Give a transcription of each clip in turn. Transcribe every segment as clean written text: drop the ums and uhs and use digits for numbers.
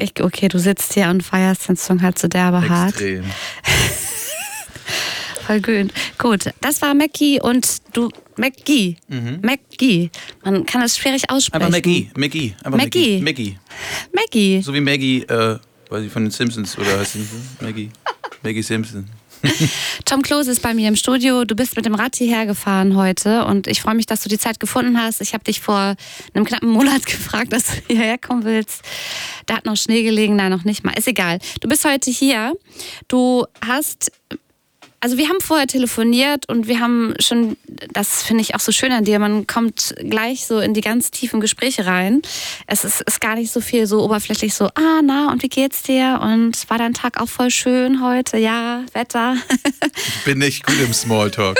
Okay, du sitzt hier und feierst den Song halt so derbe hart. Extrem. Voll gut. Das war Mackie und du... Mackie. Man kann es schwierig aussprechen. Aber Maggie. Maggie. So wie Maggie, weiß ich, von den Simpsons, oder heißt sie so? Maggie Simpson. Tom Klose ist bei mir im Studio. Du bist mit dem Rad hierher gefahren heute und ich freue mich, dass du die Zeit gefunden hast. Ich habe dich vor einem knappen Monat gefragt, dass du hierher kommen willst. Da hat noch Schnee gelegen, nein, noch nicht mal. Ist egal. Du bist heute hier. Also wir haben vorher telefoniert und wir haben schon, das finde ich auch so schön an dir, man kommt gleich so in die ganz tiefen Gespräche rein. Es ist gar nicht so viel so oberflächlich so, und wie geht's dir? Und war dein Tag auch voll schön heute? Ja, Wetter. Ich bin nicht gut im Smalltalk.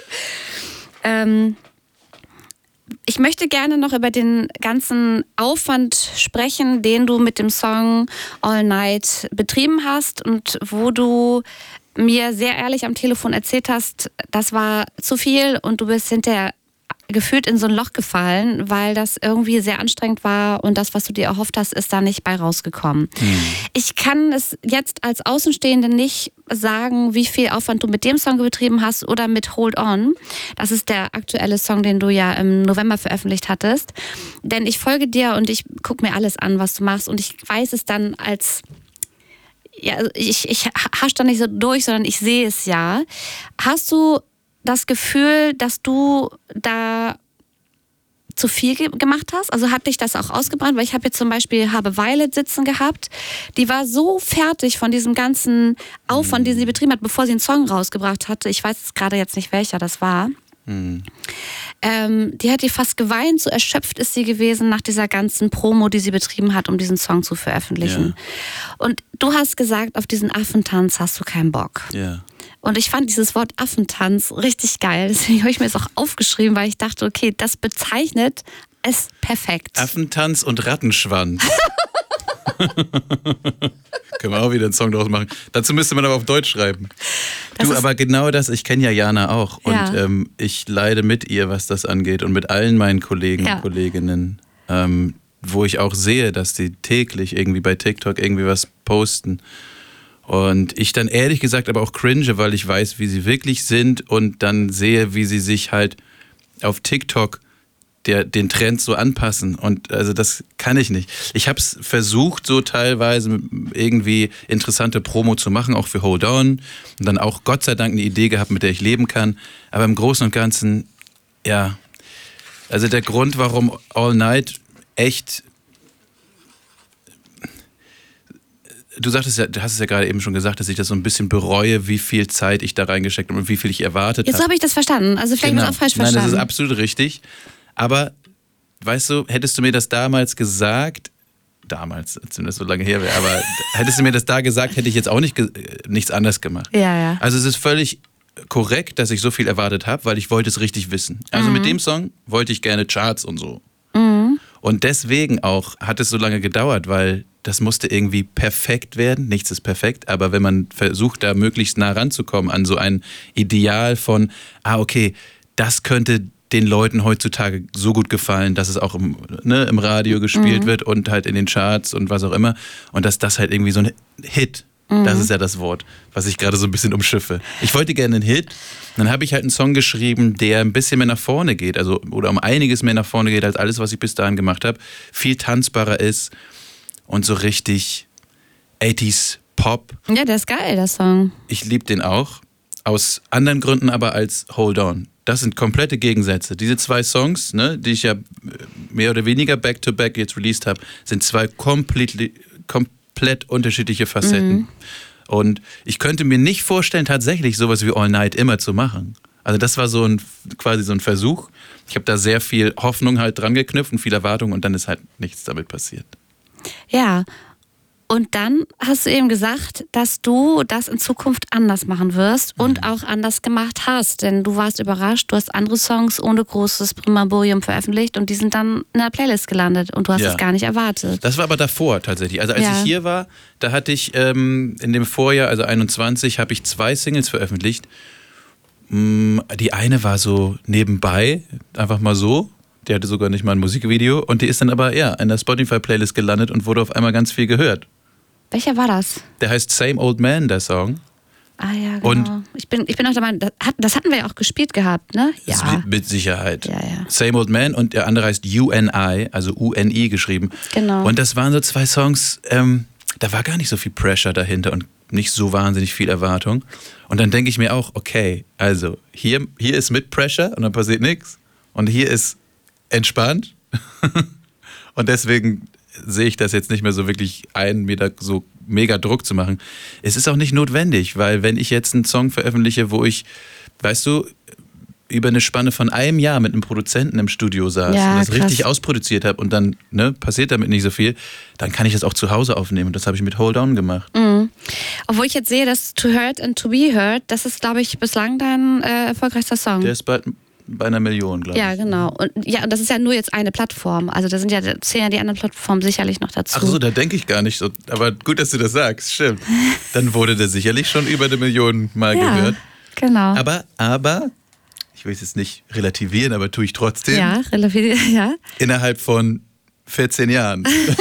Ich möchte gerne noch über den ganzen Aufwand sprechen, den du mit dem Song All Night betrieben hast und wo du mir sehr ehrlich am Telefon erzählt hast, das war zu viel und du bist hinterher gefühlt in so ein Loch gefallen, weil das irgendwie sehr anstrengend war und das, was du dir erhofft hast, ist da nicht bei rausgekommen. Ich kann es jetzt als Außenstehende nicht sagen, wie viel Aufwand du mit dem Song betrieben hast oder mit Hold On. Das ist der aktuelle Song, den du ja im November veröffentlicht hattest. Denn ich folge dir und ich gucke mir alles an, was du machst und ich weiß es dann als... Ja, ich hasch da nicht so durch, sondern ich sehe es ja. Hast du das Gefühl, dass du da zu viel gemacht hast? Also hat dich das auch ausgebrannt? Weil ich habe jetzt zum Beispiel Habe Violet sitzen gehabt. Die war so fertig von diesem ganzen Aufwand, den sie betrieben hat, bevor sie einen Song rausgebracht hatte. Ich weiß gerade jetzt nicht, welcher das war. Die hat ihr fast geweint, so erschöpft ist sie gewesen nach dieser ganzen Promo, die sie betrieben hat, um diesen Song zu veröffentlichen. Ja. Und du hast gesagt, auf diesen Affentanz hast du keinen Bock. Ja. Und ich fand dieses Wort Affentanz richtig geil. Deswegen habe ich mir das auch aufgeschrieben, weil ich dachte, okay, das bezeichnet es perfekt. Affentanz und Rattenschwanz. Können wir auch wieder einen Song draus machen. Dazu müsste man aber auf Deutsch schreiben. Aber genau das, ich kenne ja Jana auch. Ja. Und ich leide mit ihr, was das angeht. Und mit allen meinen Kollegen und Kolleginnen. Wo ich auch sehe, dass die täglich irgendwie bei TikTok irgendwie was posten. Und ich dann ehrlich gesagt aber auch cringe, weil ich weiß, wie sie wirklich sind. Und dann sehe, wie sie sich halt auf TikTok den Trend so anpassen. Und also das kann ich nicht. Ich habe es versucht, so teilweise irgendwie interessante Promo zu machen, auch für Hold On. Und dann auch Gott sei Dank eine Idee gehabt, mit der ich leben kann. Aber im Großen und Ganzen, ja. Also der Grund, warum All Night echt... Du hast es ja gerade eben schon gesagt, dass ich das so ein bisschen bereue, wie viel Zeit ich da reingesteckt habe und wie viel ich erwartet habe. Jetzt habe ich das verstanden. Also vielleicht habe ich das auch falsch verstanden. Nein, das ist absolut richtig. Aber, weißt du, hättest du mir das damals gesagt, als wenn das so lange her wäre, aber hättest du mir das da gesagt, hätte ich jetzt auch nichts anders gemacht. Ja. Also es ist völlig korrekt, dass ich so viel erwartet habe, weil ich wollte es richtig wissen. Also mit dem Song wollte ich gerne Charts und so. Und deswegen auch hat es so lange gedauert, weil das musste irgendwie perfekt werden. Nichts ist perfekt, aber wenn man versucht, da möglichst nah ranzukommen an so ein Ideal von, okay, das könnte den Leuten heutzutage so gut gefallen, dass es auch im Radio gespielt wird und halt in den Charts und was auch immer. Und dass das halt irgendwie so ein Hit, das ist ja das Wort, was ich gerade so ein bisschen umschiffe. Ich wollte gerne einen Hit, dann habe ich halt einen Song geschrieben, der ein bisschen mehr nach vorne geht, also oder um einiges mehr nach vorne geht als alles, was ich bis dahin gemacht habe. Viel tanzbarer ist und so richtig 80s Pop. Ja, der ist geil, der Song. Ich liebe den auch, aus anderen Gründen aber als Hold On. Das sind komplette Gegensätze. Diese zwei Songs, die ich ja mehr oder weniger back-to-back jetzt released habe, sind zwei komplett unterschiedliche Facetten. Und ich könnte mir nicht vorstellen, tatsächlich sowas wie All Night immer zu machen. Also das war quasi so ein Versuch. Ich habe da sehr viel Hoffnung halt dran geknüpft und viel Erwartung und dann ist halt nichts damit passiert. Ja, und dann hast du eben gesagt, dass du das in Zukunft anders machen wirst und auch anders gemacht hast. Denn du warst überrascht, du hast andere Songs ohne großes Primamborium veröffentlicht und die sind dann in der Playlist gelandet und du hast es gar nicht erwartet. Das war aber davor tatsächlich. Also als ich hier war, da hatte ich in dem Vorjahr, also 21, habe ich 2 Singles veröffentlicht. Die eine war so nebenbei, einfach mal so. Die hatte sogar nicht mal ein Musikvideo und die ist dann aber in der Spotify-Playlist gelandet und wurde auf einmal ganz viel gehört. Welcher war das? Der heißt Same Old Man, der Song. Ah ja, genau. Und ich bin auch der Meinung, das hatten wir ja auch gespielt gehabt, ne? Ja. Mit Sicherheit. Ja. Same Old Man und der andere heißt UNI, also UNI geschrieben. Genau. Und das waren so 2 Songs, da war gar nicht so viel Pressure dahinter und nicht so wahnsinnig viel Erwartung. Und dann denke ich mir auch, okay, also hier ist mit Pressure und dann passiert nichts. Und hier ist entspannt. Und deswegen sehe ich das jetzt nicht mehr so wirklich ein, mir da so mega Druck zu machen. Es ist auch nicht notwendig, weil wenn ich jetzt einen Song veröffentliche, wo ich, weißt du, über eine Spanne von einem Jahr mit einem Produzenten im Studio saß und das richtig ausproduziert habe und dann passiert damit nicht so viel, dann kann ich das auch zu Hause aufnehmen. Und das habe ich mit Hold On gemacht. Mhm. Obwohl ich jetzt sehe, dass To Hurt and To Be Heard, das ist, glaube ich, bislang dein erfolgreichster Song. Der ist bei 1 Million, glaube ich. Ja, genau. Und das ist ja nur jetzt eine Plattform. Also da zählen ja die anderen Plattformen sicherlich noch dazu. Ach so, da denke ich gar nicht so. Aber gut, dass du das sagst, stimmt. Dann wurde der sicherlich schon über 1 Million Mal gehört. Genau. Aber ich will es jetzt nicht relativieren, aber tue ich trotzdem. Ja, relativieren, ja. Innerhalb von 14 Jahren.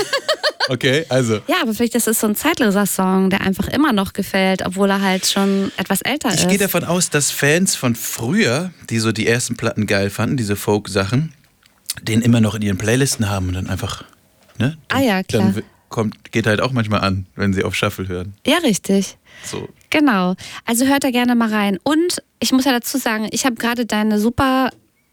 Okay, also. Ja, aber vielleicht ist es so ein zeitloser Song, der einfach immer noch gefällt, obwohl er halt schon etwas älter ist. Ich gehe davon aus, dass Fans von früher, die so die ersten Platten geil fanden, diese Folk-Sachen, den immer noch in ihren Playlisten haben und dann einfach, ne? Ja, klar. Dann geht halt auch manchmal an, wenn sie auf Shuffle hören. Ja, richtig. So. Genau. Also hört da gerne mal rein. Und ich muss ja dazu sagen, ich habe gerade deine super,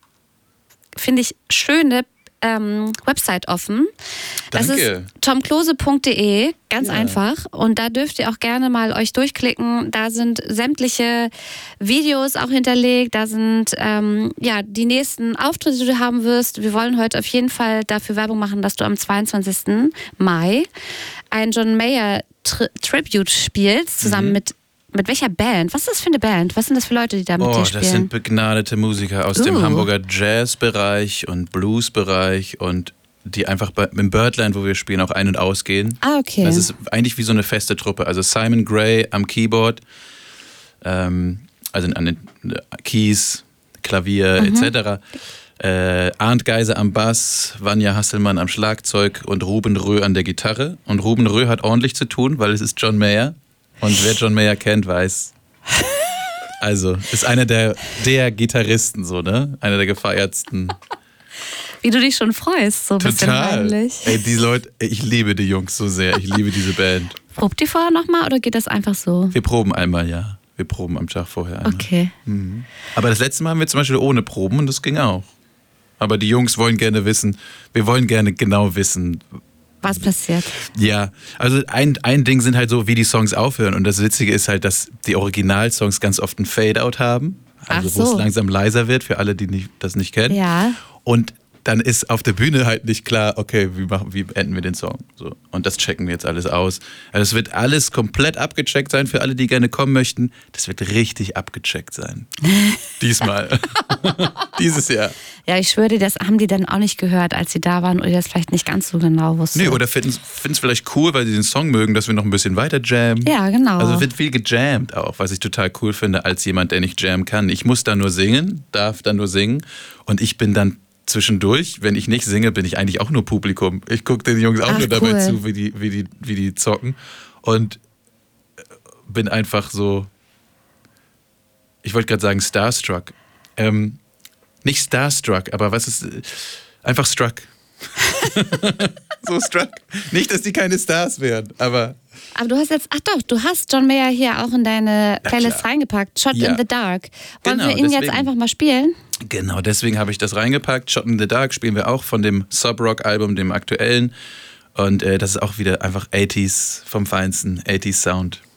finde ich, schöne Website offen. Das Danke. ist tomklose.de, ganz einfach. Und da dürft ihr auch gerne mal euch durchklicken. Da sind sämtliche Videos auch hinterlegt. Da sind die nächsten Auftritte, die du haben wirst. Wir wollen heute auf jeden Fall dafür Werbung machen, dass du am 22. Mai ein John Mayer Tribute spielst, zusammen mit welcher Band? Was ist das für eine Band? Was sind das für Leute, die da mit dir spielen? Das sind begnadete Musiker aus dem Hamburger Jazzbereich und Bluesbereich und die einfach im Birdland, wo wir spielen, auch ein- und ausgehen. Ah, okay. Das ist eigentlich wie so eine feste Truppe. Also Simon Gray am Keyboard, also an den Keys, Klavier etc. Arndt Geise am Bass, Vanja Hasselmann am Schlagzeug und Ruben Röh an der Gitarre. Und Ruben Röh hat ordentlich zu tun, weil es ist John Mayer. Und wer John Mayer kennt, weiß. Also, ist einer der Gitarristen, so, ne? Einer der gefeiertsten. Wie du dich schon freust, so ein bisschen heimlich. Ey, die Leute, ich liebe die Jungs so sehr. Ich liebe diese Band. Probt ihr vorher nochmal oder geht das einfach so? Wir proben einmal, ja. Wir proben am Tag vorher einmal. Okay. Mhm. Aber das letzte Mal haben wir zum Beispiel ohne Proben und das ging auch. Aber die Jungs wollen gerne wissen, wir wollen gerne genau wissen, was passiert. Ja, also ein Ding sind halt so, wie die Songs aufhören. Und das Witzige ist halt, dass die Originalsongs ganz oft ein Fade-Out haben. Also wo es langsam leiser wird, für alle, die das nicht kennen. Ja. Und dann ist auf der Bühne halt nicht klar, okay, wie enden wir den Song? So. Und das checken wir jetzt alles aus. Also es wird alles komplett abgecheckt sein für alle, die gerne kommen möchten. Das wird richtig abgecheckt sein. Diesmal. Dieses Jahr. Ja, ich schwöre dir, das haben die dann auch nicht gehört, als sie da waren oder das vielleicht nicht ganz so genau wussten. Nee, oder finden es vielleicht cool, weil sie den Song mögen, dass wir noch ein bisschen weiter jammen. Ja, genau. Also wird viel gejammt auch, was ich total cool finde, als jemand, der nicht jammen kann. Ich muss da nur singen, darf da nur singen und ich bin dann zwischendurch, wenn ich nicht singe, bin ich eigentlich auch nur Publikum. Ich gucke den Jungs auch nur dabei zu, wie die zocken und bin einfach so, ich wollte gerade sagen starstruck. Nicht starstruck, aber was ist, einfach struck. So struck. Nicht, dass die keine Stars wären, aber du hast jetzt, du hast John Mayer hier auch in deine Playlist reingepackt. Shot in the Dark. Wollen wir ihn jetzt einfach mal spielen? Genau, deswegen habe ich das reingepackt. Shot in the Dark spielen wir auch von dem Sub-Rock-Album, dem aktuellen. Und das ist auch wieder einfach 80s vom Feinsten, 80s Sound.